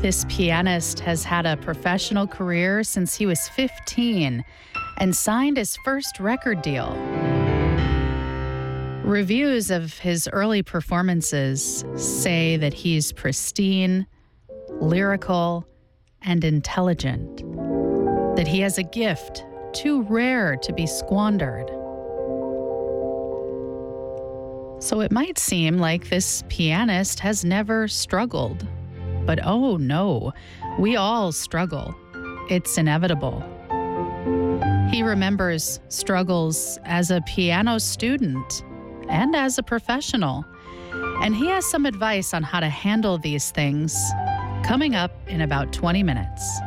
This pianist has had a professional career since he was 15 and signed his first record deal. Reviews of his early performances say that he's pristine, lyrical, and intelligent, that he has a gift too rare to be squandered. So it might seem like this pianist has never struggled. But oh no, we all struggle. It's inevitable. He remembers struggles as a piano student and as a professional. And he has some advice on how to handle these things coming up in about 20 minutes.